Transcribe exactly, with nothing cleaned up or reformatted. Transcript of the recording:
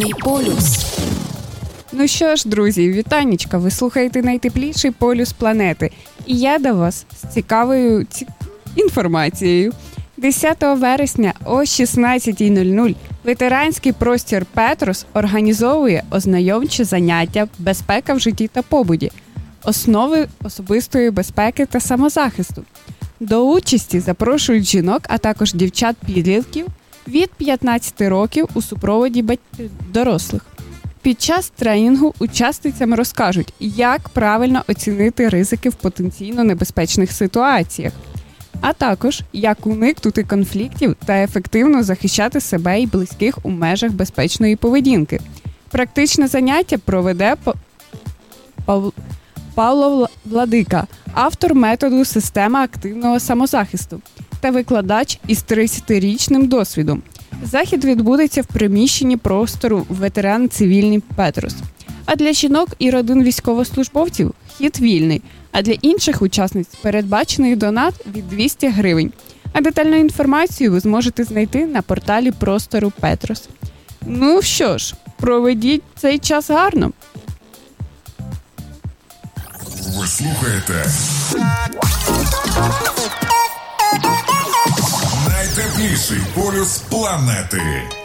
Теплий полюс. Ну що ж, друзі, вітанечка, ви слухаєте найтепліший полюс планети. І я до вас з цікавою ці... інформацією. десятого вересня о шістнадцятій нуль нуль ветеранський простір «Петрос» організовує ознайомчі заняття «Безпека в житті та побуті. Основи особистої безпеки та самозахисту». До участі запрошують жінок, а також дівчат-підлітків від п'ятнадцяти років у супроводі бать- дорослих. Під час тренінгу учасницям розкажуть, як правильно оцінити ризики в потенційно небезпечних ситуаціях, а також як уникнути конфліктів та ефективно захищати себе і близьких у межах безпечної поведінки. Практичне заняття проведе Пав... Павло Владика, автор методу «Система активного самозахисту» та викладач із тридцятирічним досвідом. Захід відбудеться в приміщенні простору «Ветеран цивільний Петрос». А для жінок і родин військовослужбовців вхід вільний, а для інших учасниць передбачений донат від двісті гривень. А детальну інформацію ви зможете знайти на порталі простору Петрос. Ну що ж, проведіть цей час гарно. Ви слухаєте найтепліший полюс планети.